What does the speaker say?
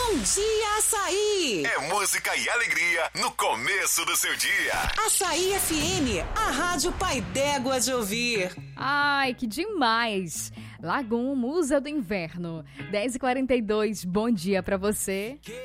Bom dia, Açaí! É música e alegria no começo do seu dia. Açaí FM, a rádio pai d'égua de ouvir. Ai, que demais! Lagum, Musa do Inverno. 10h42, bom dia pra você.